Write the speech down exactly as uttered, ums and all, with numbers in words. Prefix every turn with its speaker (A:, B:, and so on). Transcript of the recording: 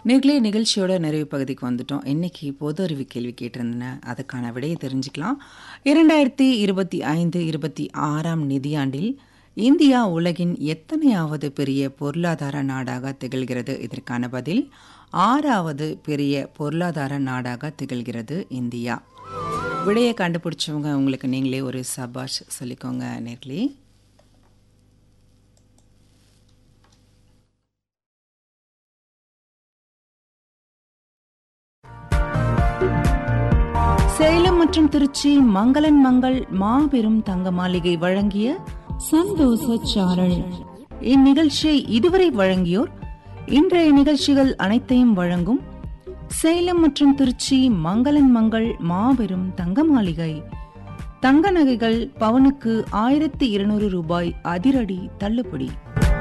A: நேர்களே, நிகழ்ச்சியோட நிறைவு பகுதிக்கு வந்துட்டோம். இன்னைக்கு பொது அறிவு கேள்வி கேட்டிருந்தேன். அதுக்கான விடையை தெரிஞ்சுக்கலாம். இரண்டாயிரத்தி இருபத்தி ஐந்து இருபத்தி ஆறாம் நிதியாண்டில் இந்தியா உலகின் எத்தனையாவது பெரிய பொருளாதார நாடாக திகழ்கிறது? இதற்கான பதில் ஆறாவது பெரிய பொருளாதார நாடாக திகழ்கிறது இந்தியா. விடையை கண்டுபிடிச்சவங்க உங்களுக்கு நீங்களே ஒரு சபாஷ் சொல்லிக்கோங்க நேர்களே. சேலம் மற்றும் திருச்சி மங்களன் மங்கள் மாபெரும் தங்க மாளிகை வழங்கிய சந்தோஷ சாரல். இந்நிகழ்ச்சியை இதுவரை வழங்கியோர் இன்றைய நிகழ்ச்சிகள் அனைத்தையும் வழங்கும் சேலம் மற்றும் திருச்சி மங்களன் மங்கள் மாபெரும் தங்க மாளிகை. தங்க நகைகள் பவுனுக்கு ஆயிரத்தி இருநூறு ரூபாய் அதிரடி தள்ளுபடி.